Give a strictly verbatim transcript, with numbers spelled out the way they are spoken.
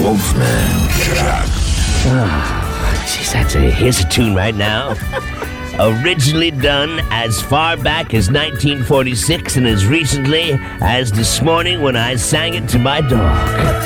Wolfman Jack. Oh, jeez, that's a, here's a tune right now. Originally done as far back as nineteen forty-six and as recently as this morning when I sang it to my dog.